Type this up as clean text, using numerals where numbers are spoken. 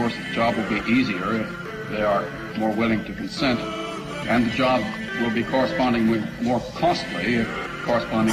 course, the job will be easier if they are more willing to consent, and the job will be correspondingly more costly if corresponding